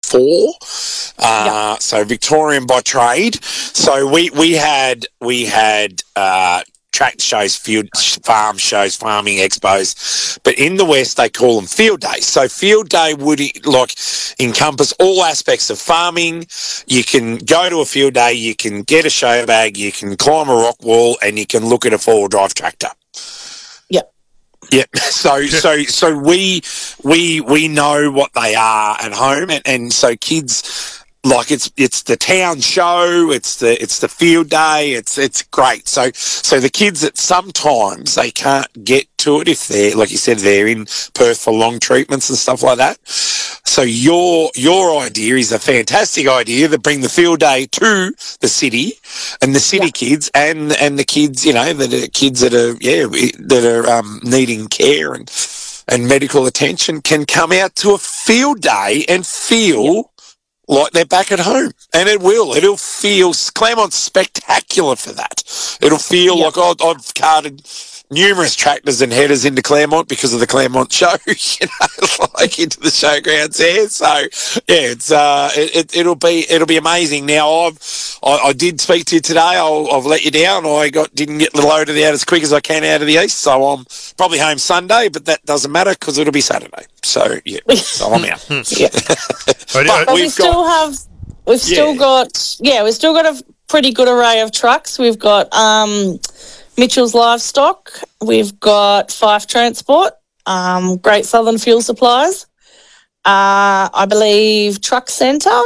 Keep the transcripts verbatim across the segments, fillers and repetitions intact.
four. Uh, yep. So Victorian by trade. So we, we had, we had, uh, track shows, field farm shows, farming expos, but in the West they call them field days. So field day would like encompass all aspects of farming. You can go to a field day, you can get a show bag, you can climb a rock wall, and you can look at a four-wheel drive tractor. Yep. Yep. So so so we we we know what they are at home, and, and so kids. Like it's it's the town show, it's the it's the field day, it's it's great. So so the kids that sometimes they can't get to it if they're, like you said, they're in Perth for long treatments and stuff like that. So your your idea is a fantastic idea to bring the field day to the city, and the city yeah. kids and and the kids, you know, that are kids that are yeah that are um, needing care and and medical attention can come out to a field day and feel. Yeah. Like they're back at home, and it will. It'll feel Claremont's spectacular for that. It'll feel yep. like I've, I've carted numerous tractors and headers into Claremont because of the Claremont show, you know, like into the showgrounds there. So yeah, it's uh, it, it it'll be it'll be amazing. Now I've I, I did speak to you today. I'll, I've let you down. I got didn't get the loaded out as quick as I can out of the east, so I'm probably home Sunday, but that doesn't matter because it'll be Saturday. So yeah, so I'm out. yeah. but but we still got, have we've yeah. still got yeah we've still got a pretty good array of trucks. We've got um. Mitchell's Livestock, we've got Fife Transport, um, Great Southern Fuel Supplies, uh, I believe Truck Centre,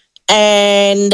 and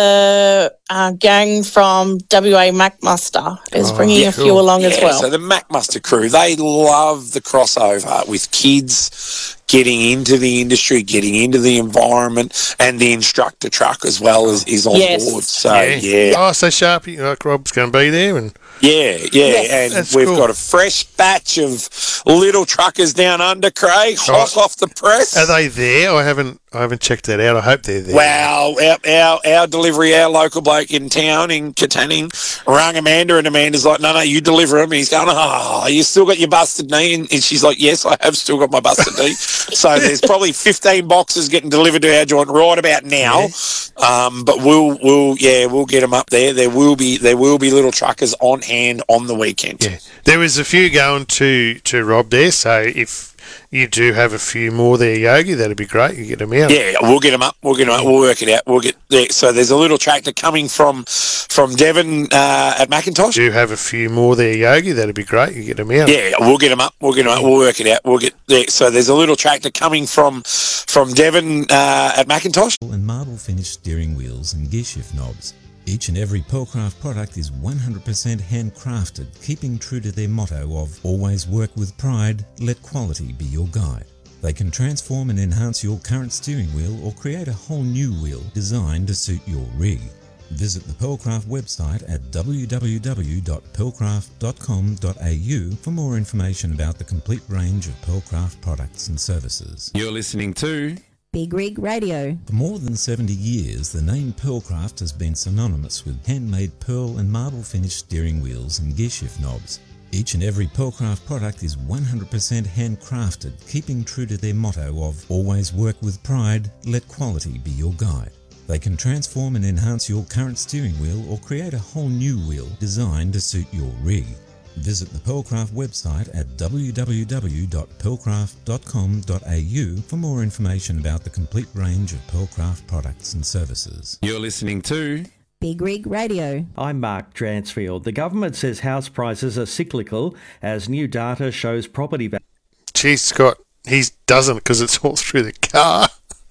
the uh, gang from W A Macmuster is oh, bringing yeah, a few cool. along yeah, as well. So the Macmuster crew, they love the crossover with kids getting into the industry, getting into the environment, and the instructor truck as well is, is on yes. board. So, yeah. yeah. Oh, so Sharpie, like Rob's going to be there. and Yeah, yeah, yes. and That's we've cool. got a fresh batch of little truckers down under, Craig, hot oh, off the press. Are they there? I haven't I haven't checked that out. I hope they're there. Well, our, our, our delivery, our local bloke in town, in Katanning, rang Amanda, and Amanda's like, no, no, you deliver him. And he's going, oh, you still got your busted knee? And, and she's like, yes, I have still got my busted knee. So there's probably fifteen boxes getting delivered to our joint right about now. Yeah. Um, but we'll, we'll, yeah, we'll get them up there. There will be, there will be little truckers on hand on the weekend. Yeah, there was a few going to, to Rob there. So if you do have a few more there, Yogi, that'd be great. You get them out. Yeah, we'll get them up. We'll get them up. We'll work it out. We'll get there. So there's a little tractor coming from from Devon uh, at Macintosh. Do you have a few more there, Yogi? That'd be great. You get them out. Yeah, we'll get them up. We'll get them up. We'll work it out. We'll get there. So there's a little tractor coming from from Devon uh, at Macintosh. And marble finished steering wheels and gear shift knobs. Each and every Pearlcraft product is one hundred percent handcrafted, keeping true to their motto of always work with pride, let quality be your guide. They can transform and enhance your current steering wheel or create a whole new wheel designed to suit your rig. Visit the Pearlcraft website at w w w dot pearlcraft dot com dot a u for more information about the complete range of Pearlcraft products and services. You're listening to Big Rig Radio. For more than seventy years, the name Pearlcraft has been synonymous with handmade pearl and marble finished steering wheels and gear shift knobs. Each and every Pearlcraft product is one hundred percent handcrafted, keeping true to their motto of always work with pride, let quality be your guide. They can transform and enhance your current steering wheel or create a whole new wheel designed to suit your rig. Visit the Pearlcraft website at w w w dot pearlcraft dot com dot a u for more information about the complete range of Pearlcraft products and services. You're listening to Big Rig Radio. I'm Mark Dransfield. The government says house prices are cyclical as new data shows property value. Geez, Scott, he doesn't because it's all through the car.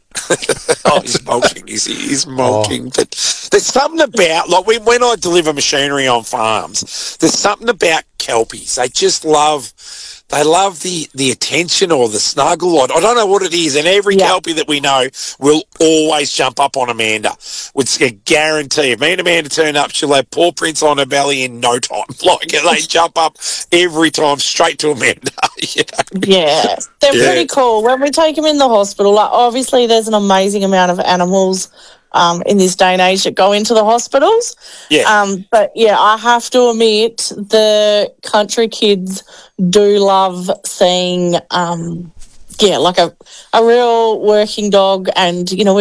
oh, he's mulching. He's, he's mulching. Oh. But there's something about, like when, when I deliver machinery on farms, there's something about Kelpies. They just love, they love the, the attention or the snuggle. I, I don't know what it is. And every yeah. Kelpie that we know will always jump up on Amanda. It's a guarantee. If me and Amanda turn up, she'll have paw prints on her belly in no time. Like they jump up every time straight to Amanda. You know? Yeah, they're yeah. pretty cool. When we take them in the hospital, like obviously there's an amazing amount of animals um, in this day and age that go into the hospitals. Yeah. Um, but yeah, I have to admit the country kids do love seeing, um, yeah, like a, a real working dog, and you know.